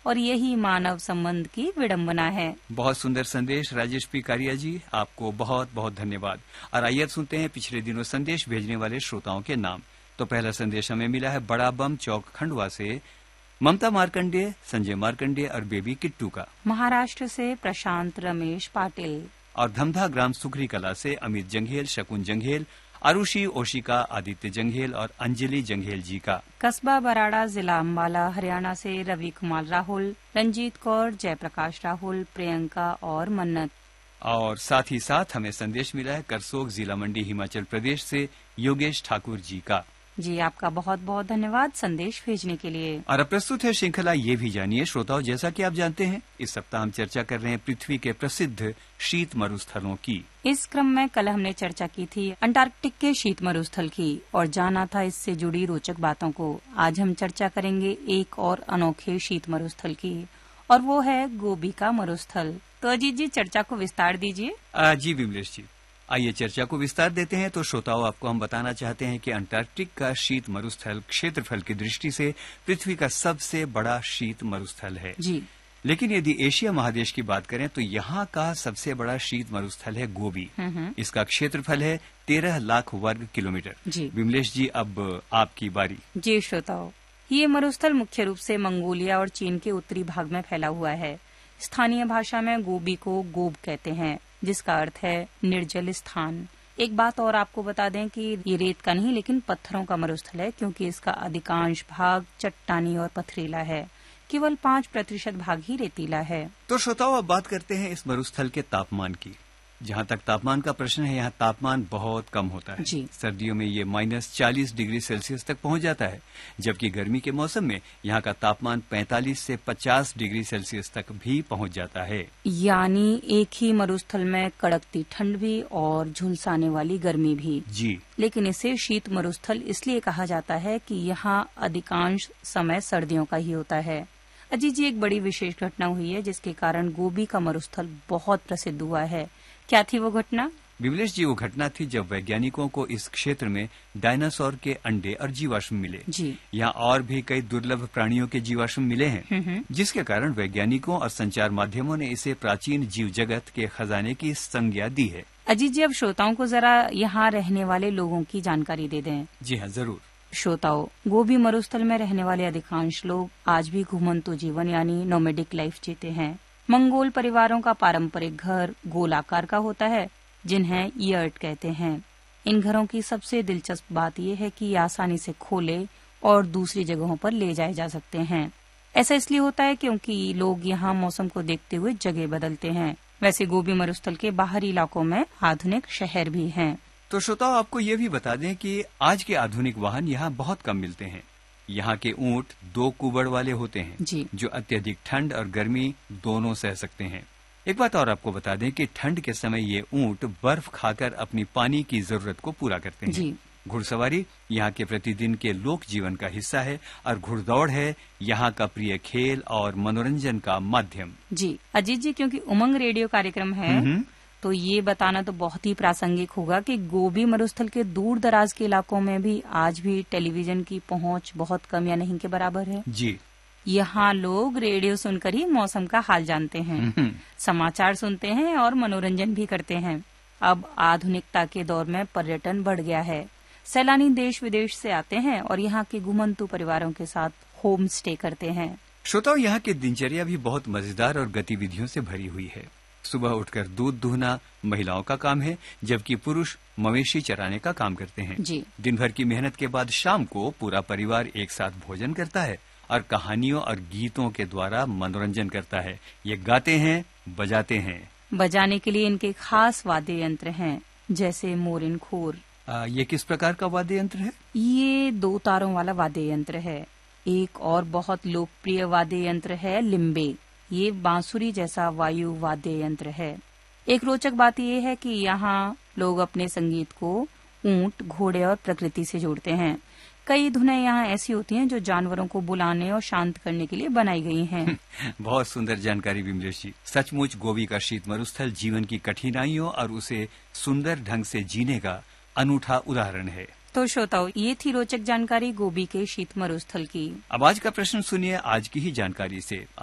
और यही मानव संबंध की विडंबना है। बहुत सुंदर संदेश राजेश पी कारिया जी, आपको बहुत बहुत धन्यवाद। और आइए अब सुनते हैं पिछले दिनों संदेश भेजने वाले श्रोताओं के नाम। तो पहला संदेश हमें मिला है बड़ा बम चौक खंडवा से ममता मार्कंडेय, संजय मार्कंडेय और बेबी किट्टू का। महाराष्ट्र से प्रशांत रमेश पाटिल और धमधा ग्राम सुखरी कला से अमित जंघेल, शकुन जंघेल, आरुषि ओशिका, आदित्य जंघेल और अंजलि जंघेल जी का। कस्बा बराड़ा, जिला अम्बाला, हरियाणा से रवि कुमार राहुल, रंजीत कौर, जयप्रकाश राहुल, प्रियंका और मन्नत। और साथ ही साथ हमें संदेश मिला है करसोग, जिला मंडी, हिमाचल प्रदेश से योगेश ठाकुर जी का। जी, आपका बहुत बहुत धन्यवाद संदेश भेजने के लिए। और अब प्रस्तुत है श्रृंखला ये भी जानिए। श्रोताओं, जैसा कि आप जानते हैं, इस सप्ताह हम चर्चा कर रहे हैं पृथ्वी के प्रसिद्ध शीत मरुस्थलों की। इस क्रम में कल हमने चर्चा की थी अंटार्कटिक के शीत मरुस्थल की और जाना था इससे जुड़ी रोचक बातों को। आज हम चर्चा करेंगे एक और अनोखे शीत मरुस्थल की, और वो है गोबी का मरुस्थल। तो अजीत जी, चर्चा को विस्तार दीजिए। जी विमलेश जी, आइए चर्चा को विस्तार देते हैं। तो श्रोताओं, आपको हम बताना चाहते हैं कि अंटार्कटिक का शीत मरुस्थल क्षेत्रफल की दृष्टि से पृथ्वी का सबसे बड़ा शीत मरुस्थल है जी। लेकिन यदि एशिया महादेश की बात करें तो यहाँ का सबसे बड़ा शीत मरुस्थल है गोबी। इसका क्षेत्रफल है 13 लाख वर्ग किलोमीटर। जी विमलेश जी, अब आपकी बारी। जी श्रोताओ, ये मरुस्थल मुख्य रूप से मंगोलिया और चीन के उत्तरी भाग में फैला हुआ है। स्थानीय भाषा में गोबी को गोब कहते हैं, जिसका अर्थ है निर्जल स्थान। एक बात और आपको बता दें कि ये रेत का नहीं लेकिन पत्थरों का मरुस्थल है, क्योंकि इसका अधिकांश भाग चट्टानी और पथरीला है। केवल 5% भाग ही रेतीला है। तो श्रोताओं, अब बात करते हैं इस मरुस्थल के तापमान की। जहाँ तक तापमान का प्रश्न है, यहाँ तापमान बहुत कम होता है। जी। सर्दियों में ये -40 डिग्री सेल्सियस तक पहुँच जाता है, जबकि गर्मी के मौसम में यहाँ का तापमान 45 से 50 डिग्री सेल्सियस तक भी पहुँच जाता है। यानी एक ही मरुस्थल में कड़कती ठंड भी और झुलसाने वाली गर्मी भी। जी। लेकिन इसे शीत मरुस्थल इसलिए कहा जाता है कि यहाँ अधिकांश समय सर्दियों का ही होता है। अजीत जी, एक बड़ी विशेष घटना हुई है जिसके कारण गोबी का मरुस्थल बहुत प्रसिद्ध हुआ है। क्या थी वो घटना? विमलेश जी, वो घटना थी जब वैज्ञानिकों को इस क्षेत्र में डायनासोर के अंडे और जीवाश्म मिले। जी। यहाँ और भी कई दुर्लभ प्राणियों के जीवाश्म मिले हैं, जिसके कारण वैज्ञानिकों और संचार माध्यमों ने इसे प्राचीन जीव जगत के खजाने की संज्ञा दी है। अजीत जी, अब श्रोताओं को जरा यहाँ रहने वाले लोगों की जानकारी दे दें। जी हाँ, जरूर। श्रोताओं, गोबी मरुस्थल में रहने वाले अधिकांश लोग आज भी घुमंतु जीवन यानी नोमैडिक लाइफ जीते हैं। मंगोल परिवारों का पारंपरिक घर गोलाकार का होता है, जिन्हें यर्ट कहते हैं। इन घरों की सबसे दिलचस्प बात यह है कि ये आसानी से खोले और दूसरी जगहों पर ले जाए जा सकते हैं। ऐसा इसलिए होता है क्योंकि लोग यहाँ मौसम को देखते हुए जगह बदलते हैं। वैसे गोबी मरुस्थल के बाहरी इलाकों में आधुनिक शहर भी हैं। तो श्रोताओं, आपको ये भी बता दें कि आज के आधुनिक वाहन यहाँ बहुत कम मिलते हैं। यहाँ के ऊंट 2 कुबड़ वाले होते हैं, जी। जो अत्यधिक ठंड और गर्मी दोनों सह सकते हैं। एक बात और आपको बता दें कि ठंड के समय ये ऊंट बर्फ खाकर अपनी पानी की जरूरत को पूरा करते हैं। जी। घुड़सवारी यहाँ के प्रतिदिन के लोक जीवन का हिस्सा है और घुड़दौड़ है यहाँ का प्रिय खेल और मनोरंजन का माध्यम। जी अजीत जी, क्योंकि उमंग रेडियो कार्यक्रम है तो ये बताना तो बहुत ही प्रासंगिक होगा कि गोबी मरुस्थल के दूर दराज के इलाकों में भी आज भी टेलीविजन की पहुंच बहुत कम या नहीं के बराबर है। जी। यहाँ लोग रेडियो सुनकर ही मौसम का हाल जानते हैं, समाचार सुनते हैं और मनोरंजन भी करते हैं। अब आधुनिकता के दौर में पर्यटन बढ़ गया है। सैलानी देश विदेश से आते हैं और यहाँ के घुमंतु परिवारों के साथ होम स्टे करते हैं। श्रोताओं, यहाँ की दिनचर्या भी बहुत मजेदार और गतिविधियों से भरी हुई है। सुबह उठकर दूध दूहना महिलाओं का काम है, जबकि पुरुष मवेशी चराने का काम करते हैं। जी। दिन भर की मेहनत के बाद शाम को पूरा परिवार एक साथ भोजन करता है और कहानियों और गीतों के द्वारा मनोरंजन करता है। ये गाते हैं, बजाते हैं। बजाने के लिए इनके खास वाद्य यंत्र हैं, जैसे मोरिन खोर। ये किस प्रकार का वाद्य यंत्र है? ये 2 तारों वाला वाद्य यंत्र है। एक और बहुत लोकप्रिय वाद्य यंत्र है लिम्बे। ये बांसुरी जैसा वायु वाद्य यंत्र है। एक रोचक बात यह है कि यहाँ लोग अपने संगीत को ऊंट, घोड़े और प्रकृति से जोड़ते हैं। कई धुनें यहाँ ऐसी होती हैं जो जानवरों को बुलाने और शांत करने के लिए बनाई गई हैं। बहुत सुंदर जानकारी विमलेश जी। सचमुच गोबी का शीत मरुस्थल जीवन की कठिनाइयों और उसे सुंदर ढंग से जीने का अनूठा उदाहरण है। तो श्रोताओं, ये थी रोचक जानकारी गोबी के शीत मरुस्थल की। अब आज का प्रश्न सुनिए आज की ही जानकारी से।